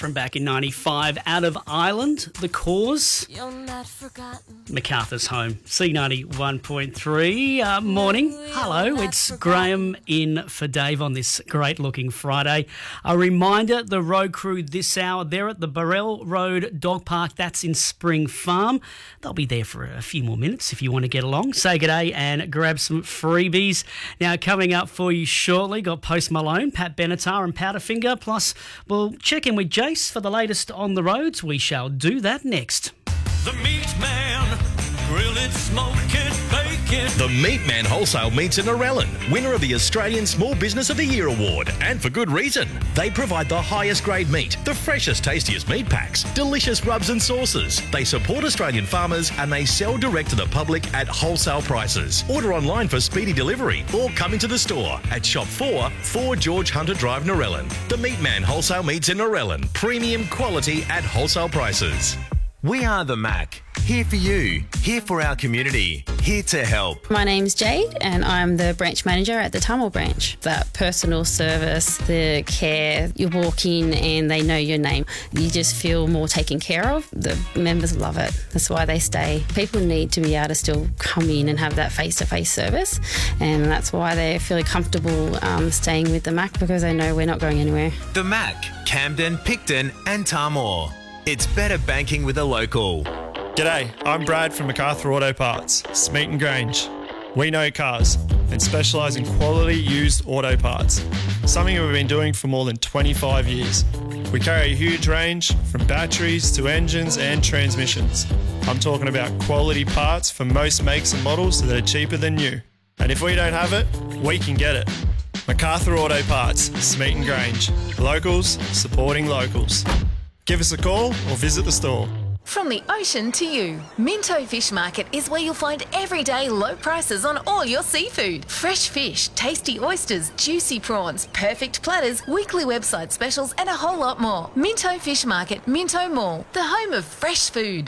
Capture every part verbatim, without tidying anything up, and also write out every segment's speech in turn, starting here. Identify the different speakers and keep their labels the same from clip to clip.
Speaker 1: from back in ninety-five. Out of Ireland, The Cause.
Speaker 2: You're not forgotten.
Speaker 1: MacArthur's Home, C ninety-one point three. Uh, morning. Hello, it's Graham in for Dave on this great-looking Friday. A reminder, the road crew this hour, they're at the Burrell Road Dog Park. That's in Spring Farm. They'll be there for a few more minutes if you want to get along. Say good day and grab some freebies. Now, coming up for you shortly, got Post Malone, Pat Benatar and Powderfinger. Plus, we'll check in with Jace for the latest on the roads. We shall do that next.
Speaker 3: The Meat Man, grill it, smoke it, bake it.
Speaker 4: The Meat Man Wholesale Meats in Narellan, winner of the Australian Small Business of the Year Award, and for good reason. They provide the highest grade meat, the freshest, tastiest meat packs, delicious rubs and sauces. They support Australian farmers and they sell direct to the public at wholesale prices. Order online for speedy delivery or come into the store at Shop four, four George Hunter Drive, Narellan. The Meat Man Wholesale Meats in Narellan, premium quality at wholesale prices.
Speaker 5: We are the Mac, here for you, here for our community, here to help.
Speaker 6: My name's Jade and I'm the branch manager at the Tamil branch. That personal service, the care, you walk in and they know your name. You just feel more taken care of. The members love it. That's why they stay. People need to be able to still come in and have that face-to-face service, and that's why they're fairly comfortable um, staying with the Mac, because they know we're not going anywhere.
Speaker 5: The Mac, Camden, Picton and Tamor. It's better banking with a local.
Speaker 7: G'day, I'm Brad from MacArthur Auto Parts, Smeaton Grange. We know cars and specialise in quality used auto parts, something we've been doing for more than twenty-five years. We carry a huge range from batteries to engines and transmissions. I'm talking about quality parts for most makes and models that are cheaper than new. And if we don't have it, we can get it. MacArthur Auto Parts, Smeaton Grange. Locals supporting locals. Give us a call or visit the store.
Speaker 2: From the ocean to you, Minto Fish Market is where you'll find everyday low prices on all your seafood. Fresh fish, tasty oysters, juicy prawns, perfect platters, weekly website specials and a whole lot more. Minto Fish Market, Minto Mall, the home of fresh food.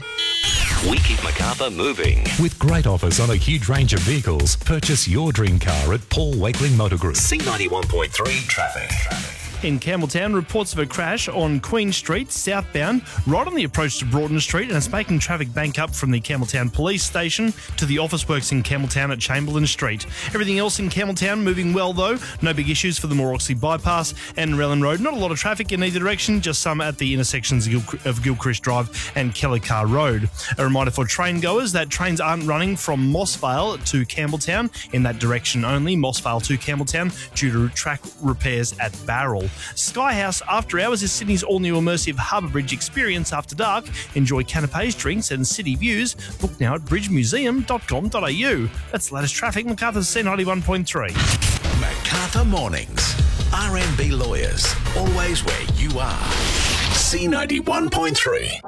Speaker 4: We keep MacArthur moving.
Speaker 8: With great offers on a huge range of vehicles, purchase your dream car at Paul Wakeling Motor Group.
Speaker 4: C ninety-one point three traffic. traffic.
Speaker 9: In Campbelltown, reports of a crash on Queen Street, southbound, right on the approach to Broughton Street, and it's making traffic bank up from the Campbelltown Police Station to the Officeworks in Campbelltown at Chamberlain Street. Everything else in Campbelltown moving well, though. No big issues for the Moroxley Bypass and Narellan Road. Not a lot of traffic in either direction, just some at the intersections of, Gil- of Gilchrist Drive and Kellycar Road. A reminder for train goers that trains aren't running from Mossvale to Campbelltown in that direction only, Mossvale to Campbelltown, due to track repairs at Barrel. Skyhouse After Hours is Sydney's all-new immersive Harbour Bridge experience after dark. Enjoy canapes, drinks and city views. Book now at bridge museum dot com dot a u. That's the latest traffic. MacArthur's C ninety-one point three.
Speaker 4: MacArthur Mornings. R M B Lawyers. Always where you are. C ninety-one point three.